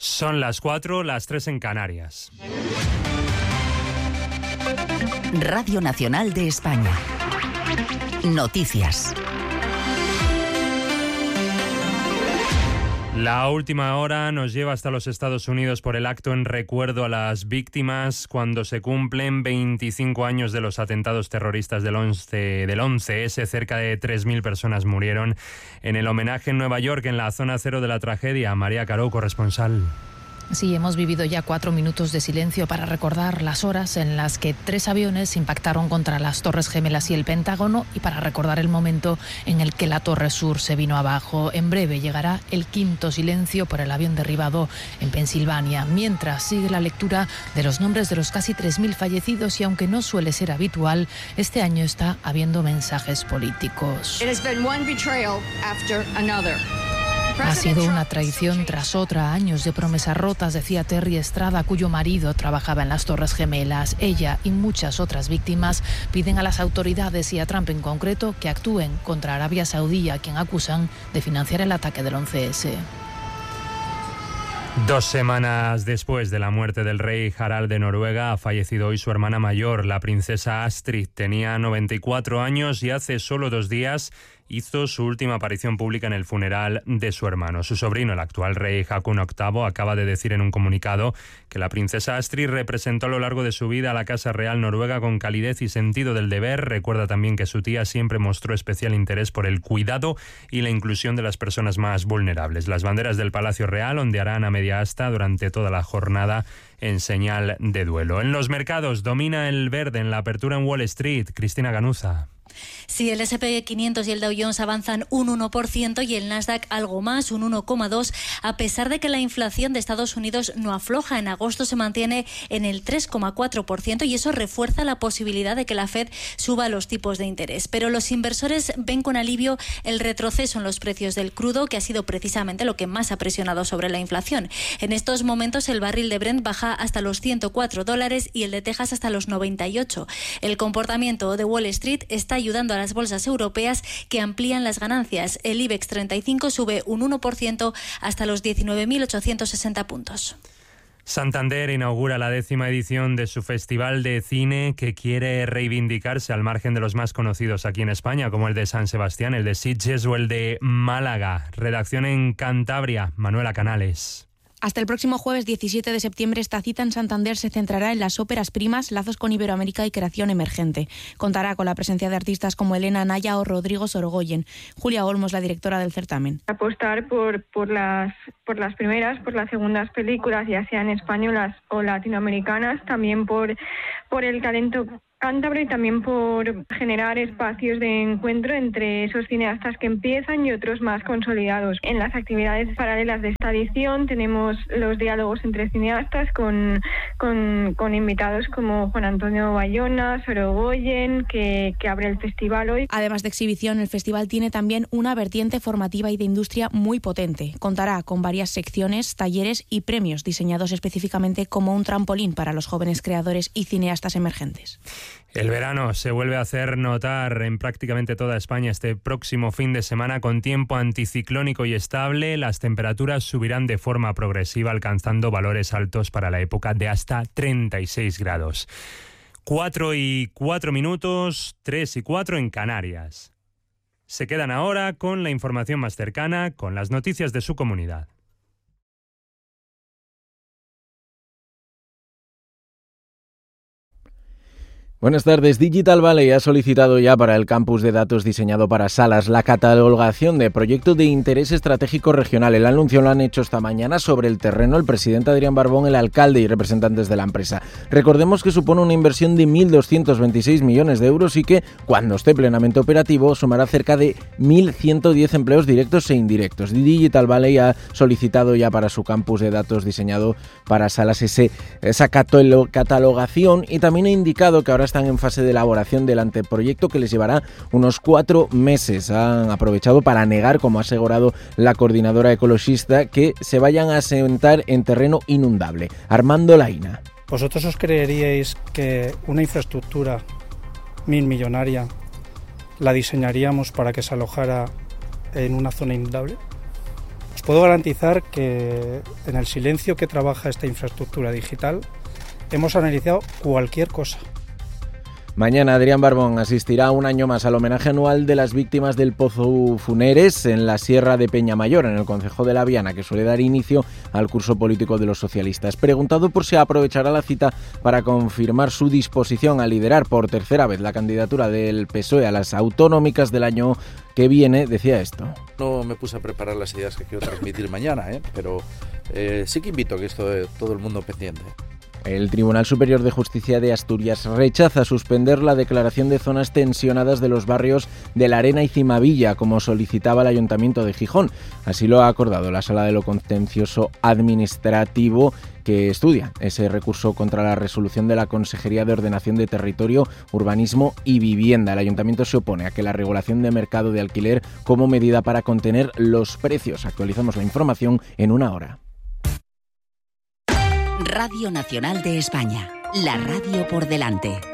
Son las 4, las 3 en Canarias. Radio Nacional de España. Noticias. La última hora nos lleva hasta los Estados Unidos por el acto en recuerdo a las víctimas cuando se cumplen 25 años de los atentados terroristas del 11S. Cerca de 3.000 personas murieron en el homenaje en Nueva York, en la zona cero de la tragedia. María Caró, corresponsal. Sí, hemos vivido ya 4 minutos de silencio para recordar las horas en las que 3 aviones impactaron contra las Torres Gemelas y el Pentágono y para recordar el momento en el que la Torre Sur se vino abajo. En breve llegará el 5º silencio por el avión derribado en Pensilvania, mientras sigue la lectura de los nombres de los casi 3.000 fallecidos y aunque no suele ser habitual, este año está habiendo mensajes políticos. Ha sido una traición tras otra, años de promesas rotas, decía Terry Estrada, cuyo marido trabajaba en las Torres Gemelas. Ella y muchas otras víctimas piden a las autoridades y a Trump en concreto que actúen contra Arabia Saudí, a quien acusan de financiar el ataque del 11S. 2 semanas después de la muerte del rey Harald de Noruega, ha fallecido hoy su hermana mayor, la princesa Astrid. Tenía 94 años y hace solo 2 días hizo su última aparición pública en el funeral de su hermano. Su sobrino, el actual rey Haakon VIII, acaba de decir en un comunicado que la princesa Astrid representó a lo largo de su vida a la Casa Real noruega con calidez y sentido del deber. Recuerda también que su tía siempre mostró especial interés por el cuidado y la inclusión de las personas más vulnerables. Las banderas del Palacio Real ondearán a media asta durante toda la jornada en señal de duelo. En los mercados domina el verde en la apertura en Wall Street. Cristina Ganuza. Sí, el S&P 500 y el Dow Jones avanzan un 1% y el Nasdaq algo más, un 1,2%, a pesar de que la inflación de Estados Unidos no afloja. En agosto se mantiene en el 3,4% y eso refuerza la posibilidad de que la Fed suba los tipos de interés. Pero los inversores ven con alivio el retroceso en los precios del crudo, que ha sido precisamente lo que más ha presionado sobre la inflación. En estos momentos el barril de Brent baja hasta los $104 y el de Texas hasta los 98. El comportamiento de Wall Street está ayudando a las bolsas europeas, que amplían las ganancias. El IBEX 35 sube un 1% hasta los 19.860 puntos. Santander inaugura la 10ª edición de su Festival de Cine, que quiere reivindicarse al margen de los más conocidos aquí en España, como el de San Sebastián, el de Sitges o el de Málaga. Redacción en Cantabria, Manuela Canales. Hasta el próximo jueves 17 de septiembre esta cita en Santander se centrará en las óperas primas, lazos con Iberoamérica y creación emergente. Contará con la presencia de artistas como Elena Naya o Rodrigo Sorogoyen. Julia Olmos, la directora del certamen. Apostar por las primeras, por las segundas películas, ya sean españolas o latinoamericanas, también por el talento cántabro y también por generar espacios de encuentro entre esos cineastas que empiezan y otros más consolidados. En las actividades paralelas de esta edición tenemos los diálogos entre cineastas con invitados como Juan Antonio Bayona, Sorogoyen, que abre el festival hoy. Además de exhibición, el festival tiene también una vertiente formativa y de industria muy potente. Contará con varias secciones, talleres y premios diseñados específicamente como un trampolín para los jóvenes creadores y cineastas emergentes. El verano se vuelve a hacer notar en prácticamente toda España este próximo fin de semana con tiempo anticiclónico y estable. Las temperaturas subirán de forma progresiva, alcanzando valores altos para la época de hasta 36 grados. 4:04, 3:04 en Canarias. Se quedan ahora con la información más cercana, con las noticias de su comunidad. Buenas tardes. Digital Valley ha solicitado ya para el campus de datos diseñado para Salas la catalogación de proyecto de interés estratégico regional. El anuncio lo han hecho esta mañana sobre el terreno el presidente Adrián Barbón, el alcalde y representantes de la empresa. Recordemos que supone una inversión de 1.226 millones de euros y que, cuando esté plenamente operativo, sumará cerca de 1.110 empleos directos e indirectos. Digital Valley ha solicitado ya para su campus de datos diseñado para Salas esa catalogación y también ha indicado que ahora están en fase de elaboración del anteproyecto que les llevará unos 4 meses. Han aprovechado para negar, como ha asegurado la coordinadora ecologista, que se vayan a asentar en terreno inundable. Armando Laina. ¿Vosotros os creeríais que una infraestructura 1.000 millonaria la diseñaríamos para que se alojara en una zona inundable? Os puedo garantizar que en el silencio que trabaja esta infraestructura digital hemos analizado cualquier cosa. Mañana Adrián Barbón asistirá un año más al homenaje anual de las víctimas del Pozo Funeres en la Sierra de Peñamayor, en el concejo de La Viana, que suele dar inicio al curso político de los socialistas. Preguntado por si aprovechará la cita para confirmar su disposición a liderar por tercera vez la candidatura del PSOE a las autonómicas del año que viene, decía esto. No me puse a preparar las ideas que quiero transmitir mañana, pero sí que invito a que esto de todo el mundo pendiente. El Tribunal Superior de Justicia de Asturias rechaza suspender la declaración de zonas tensionadas de los barrios de La Arena y Cimavilla, como solicitaba el Ayuntamiento de Gijón. Así lo ha acordado la Sala de lo Contencioso Administrativo, que estudia ese recurso contra la resolución de la Consejería de Ordenación de Territorio, Urbanismo y Vivienda. El Ayuntamiento se opone a que la regulación de mercado de alquiler como medida para contener los precios. Actualizamos la información en una hora. Radio Nacional de España, la radio por delante.